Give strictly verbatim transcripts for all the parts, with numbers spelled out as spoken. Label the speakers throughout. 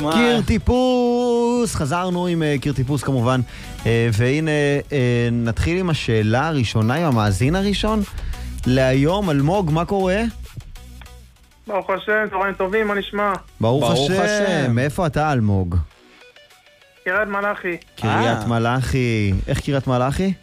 Speaker 1: נשמע?
Speaker 2: קיר טיפוס, חזרנו עם קיר טיפוס כמובן, והנה נתחיל עם השאלה הראשונה, עם המאזין הראשון להיום. אלמוג, מה קורה?
Speaker 3: ברוך השם, צהריים טובים, מה נשמע?
Speaker 2: ברוך, ברוך השם. השם. מאיפה אתה, אלמוג?
Speaker 3: קריית מלאכי.
Speaker 2: קריית מלאכי. איך קריית מלאכי?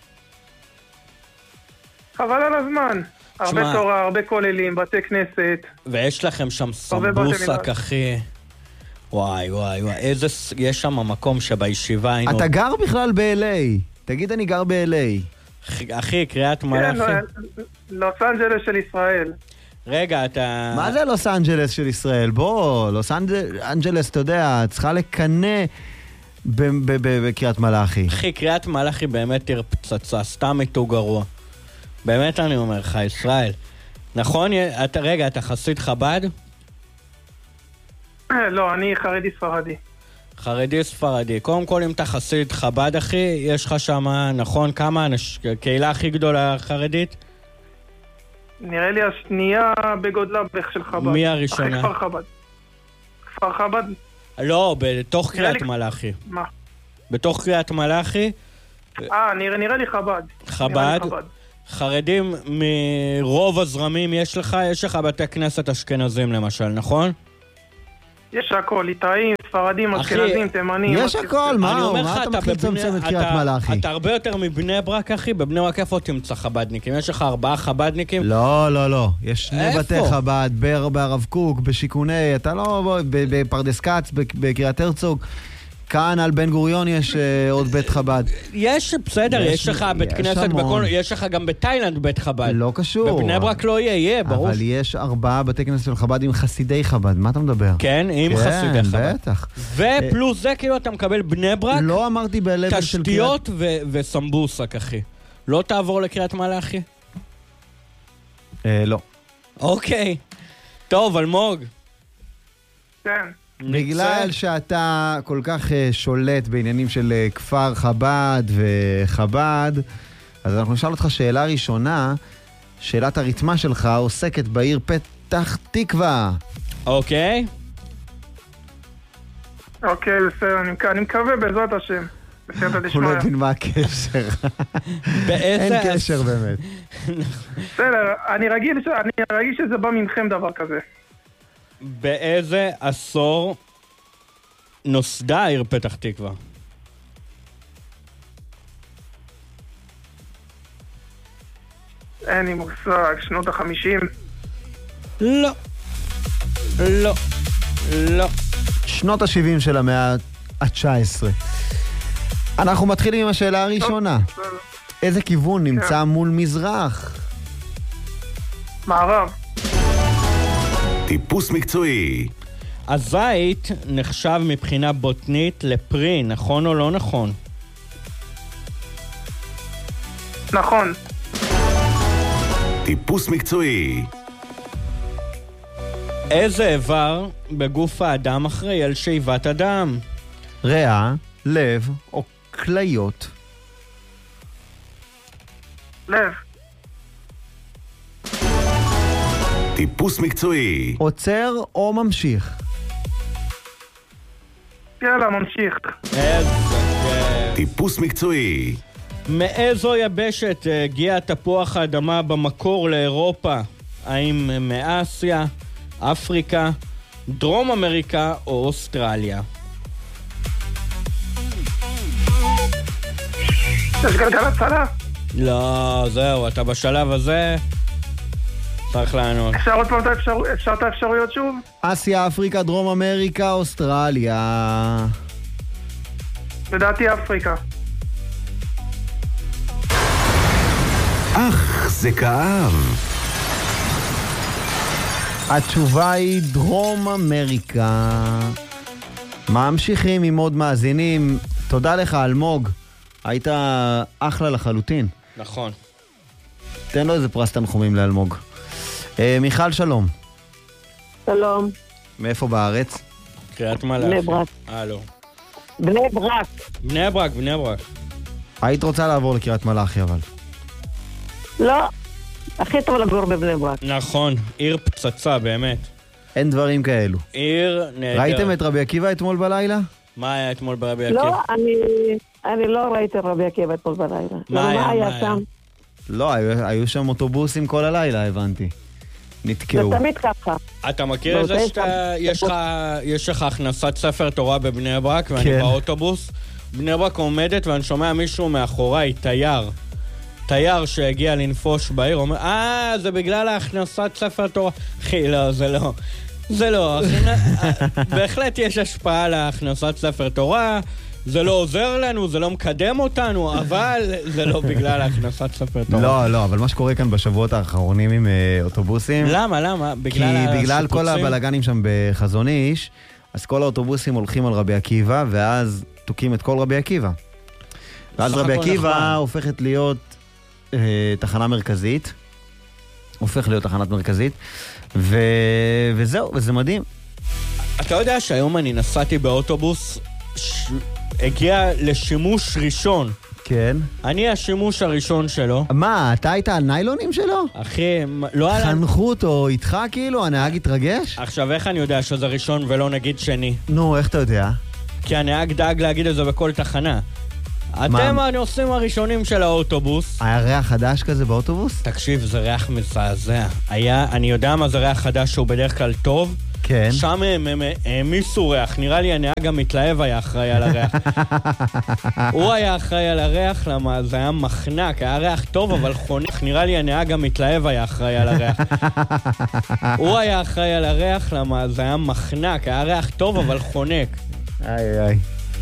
Speaker 3: חבל על הזמן. הרבה שמה... תורה, הרבה כוללים, בתי כנסת.
Speaker 1: ויש לכם שם סמבוסק, אחי. וואי, וואי, וואי. איזה... יש שם מקום שבישיבה היינו...
Speaker 2: אתה גר בכלל ב-אל איי. תגיד, אני גר ב-אל איי.
Speaker 1: אחי, קריית מלאכי.
Speaker 3: כן, לוס אנג'לס של ישראל.
Speaker 1: רגע, אתה...
Speaker 2: מה זה לוס אנג'לס של ישראל? בוא, לוס אנג'לס, אתה יודע, צריכה לקנה בקריית מלאכי.
Speaker 1: אחי, קריית מלאכי באמת עיר פצצה, סתם איתו גרוע. באמת אני אומר לך, ישראל. נכון? אתה, רגע, אתה חסיד חב"ד?
Speaker 3: לא, אני חרדי ספרדי.
Speaker 1: חרדי ספרדי. קודם כל, אם אתה חסיד חב"ד, אחי, יש לך שם, נכון, כמה אנש... קהילה הכי גדולה חרדית?
Speaker 3: נראה לי השנייה בגודלה של חב"ד.
Speaker 1: מי הראשונה?
Speaker 3: אחרי כפר חב"ד. כפר חב"ד?
Speaker 1: לא, בתוך קריית מלאכי.
Speaker 3: מה?
Speaker 1: בתוך קריית מלאכי.
Speaker 3: אה, נראה לי חב"ד.
Speaker 1: חב"ד. חרדים מרוב הזרמים יש לך, יש לך בתי כנסת אשכנזים למשל, נכון?
Speaker 3: יש הכל, ליטאים, ספרדים, אשכנזים, תימנים.
Speaker 2: יש הכל, מה? מה אתה מתחיל לצמצם את קריית מלאכי?
Speaker 1: אתה הרבה יותר מבני ברק, אחי, בבני ברק איפה תמצא חב"דניקים? יש לך ארבעה חב"דניקים?
Speaker 2: לא, לא, לא. יש שני בתי חב"ד, בערב קוק, בשיכוני, אתה לא, בפרדס כץ, בקריית הרצוג. כאן על בן גוריון יש עוד בית חב"ד.
Speaker 1: יש, בסדר, יש לך בית כנסת, יש לך גם בתאילנד בית חב"ד.
Speaker 2: לא קשור.
Speaker 1: בבני ברק לא יהיה, יהיה, ברור.
Speaker 2: אבל יש ארבעה בתי כנסת של חב"ד עם חסידי חב"ד, מה אתה מדבר?
Speaker 1: כן, עם חסידי חב"ד.
Speaker 2: כן, בטח.
Speaker 1: ופלוס זה כאילו אתה מקבל בני ברק,
Speaker 2: לא אמרתי בלבל של
Speaker 1: תשתיות וסמבוסק, אחי. לא תעבור לקריית מלאכי?
Speaker 2: לא.
Speaker 1: אוקיי. טוב, אלמוג.
Speaker 3: כן.
Speaker 2: בגלל שאתה כל כך שולט בעניינים של כפר חב"ד וחב"ד, אז אנחנו נשאל אותך שאלה ראשונה. שאלת הרתמה שלך עוסקת בעיר פתח תקווה.
Speaker 1: אוקיי.
Speaker 3: אוקיי, בסדר, אני מקווה בעזרת השם.
Speaker 2: הוא לא יודעים מה הקשר. אין קשר באמת.
Speaker 3: בסדר, אני רגיל שזה בא ממכם דבר כזה.
Speaker 1: באיזה עשור נוסדה העיר פתח תקווה?
Speaker 3: אין לי מושג, שנות החמישים?
Speaker 1: לא. לא. לא.
Speaker 2: שנות ה-שבעים של המאה ה-תשע עשרה. אנחנו מתחילים עם השאלה הראשונה. איזה כיוון נמצא מול מזרח?
Speaker 3: מערב.
Speaker 4: טיפוס מקצועי.
Speaker 1: הזית נחשב מבחינה בוטנית לפרי, נכון או לא נכון?
Speaker 3: נכון.
Speaker 4: טיפוס מקצועי.
Speaker 1: איזה איבר בגוף האדם אחראי על שאיבת הדם?
Speaker 2: ריאה, לב או כליות?
Speaker 3: לב.
Speaker 4: טיפוס מקצועי.
Speaker 2: עוצר או ממשיך?
Speaker 3: יאללה, ממשיך.
Speaker 1: איזה...
Speaker 4: טיפוס מקצועי.
Speaker 1: מאיזו יבשת הגיע תפוח האדמה במקור לאירופה? האם מאסיה, אפריקה, דרום אמריקה או אוסטרליה?
Speaker 3: יש גלגל הצלה?
Speaker 1: לא, זהו, אתה בשלב הזה צריך לענות.
Speaker 3: אפשר עוד פעם אפשר את האפשרויות שוב?
Speaker 2: אסיה, אפריקה, דרום אמריקה, אוסטרליה.
Speaker 3: לדעתי אפריקה.
Speaker 4: אך, זה כאב.
Speaker 2: התשובה היא דרום אמריקה. ממשיכים עם עוד מאזינים. תודה לך, אלמוג. היית אחלה לחלוטין.
Speaker 1: נכון.
Speaker 2: תן לו איזה פרס תנחומים לאלמוג. אה, מיכל, שלום.
Speaker 5: שלום.
Speaker 2: מאיפה בארץ?
Speaker 1: קריית מלאכי.
Speaker 5: בני ברק.
Speaker 1: אה, לא.
Speaker 5: בני ברק.
Speaker 1: בני ברק, בני ברק.
Speaker 2: היית רוצה לעבור לקריית מלאכי, אבל.
Speaker 5: לא. הכי טוב לגור בבני ברק.
Speaker 1: נכון, עיר פצצה, באמת.
Speaker 2: אין דברים כאלו.
Speaker 1: עיר נהדר.
Speaker 2: ראיתם את רבי עקיבא אתמול בלילה?
Speaker 1: מה היה אתמול ברבי עקיבא?
Speaker 5: לא, אני, אני לא ראיתי רבי עקיבא אתמול בלילה.
Speaker 1: מה היה?
Speaker 5: מה היה
Speaker 1: מה
Speaker 5: שם?
Speaker 2: לא, היו, היו שם אוטובוסים כל הלילה, הבנתי. נתקעו.
Speaker 5: זה תמיד ככה.
Speaker 1: אתה מכיר את זה שאתה, יש לך, יש לך הכנסת ספר תורה בבני ברק, ואני
Speaker 2: כן.
Speaker 1: באוטובוס, בני ברק עומדת ואני שומע מישהו מאחוריי, תייר. תייר שהגיע לנפוש בעיר, אומר, אה, זה בגלל הכנסת ספר תורה. אחי, לא, זה לא. זה לא. בהחלט יש השפעה על הכנסת ספר תורה, זה לא עוזר לנו, זה לא מקדם אותנו, אבל זה לא בגלל הכנסת ספר תורה.
Speaker 2: לא, לא, אבל מה שקורה כאן בשבועות האחרונים עם אה, אוטובוסים...
Speaker 1: למה, למה? בגלל
Speaker 2: כי בגלל כל
Speaker 1: השיפוצים?
Speaker 2: הבלגנים שם בחזון איש, אז כל האוטובוסים הולכים על רבי עקיבא, ואז תוקים את כל רבי עקיבא. ואז
Speaker 1: סך
Speaker 2: רבי
Speaker 1: הכל
Speaker 2: עקיבא
Speaker 1: נכון.
Speaker 2: הופכת להיות אה, תחנה מרכזית, הופך להיות תחנת מרכזית, ו... וזהו, וזה מדהים.
Speaker 1: אתה יודע שהיום אני נסעתי באוטובוס, ש... הגיע לשימוש ראשון.
Speaker 2: כן.
Speaker 1: אני השימוש הראשון שלו.
Speaker 2: מה, אתה היית על ניילונים שלו?
Speaker 1: אחי, מ- לא עלה...
Speaker 2: חנכו אותו איתך כאילו? הנהג התרגש?
Speaker 1: עכשיו, איך אני יודע שזה ראשון ולא נגיד שני?
Speaker 2: נו, איך אתה יודע?
Speaker 1: כי הנהג דאג להגיד את זה בכל תחנה. אתם הנוסעים הראשונים של האוטובוס.
Speaker 2: היה ריח חדש כזה באוטובוס?
Speaker 1: תקשיב, זה ריח מזעזע. היה, אני יודע מה זה ריח חדש שהוא בדרך כלל טוב.
Speaker 2: כן.
Speaker 1: שם הם הם- העמיסו ריח. נראה לי הנהג המתלהב היה אחראי על הריח. הוא היה אחראי על הריח, למה זה היה מחנק. היה ריח טוב, אבל חונך. נראה לי הנהג המתלהב היה אחראי על הריח. הוא היה אחראי על הריח, למה זה היה מחנק. היה ריח טוב, אבל חונק.
Speaker 2: איי איי.